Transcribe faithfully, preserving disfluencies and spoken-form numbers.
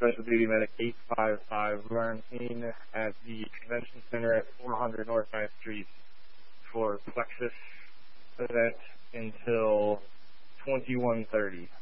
Special Duty Medic eight five five. We're on scene at the Convention Center at four hundred North ninth Street for Plexus event until twenty-one thirty.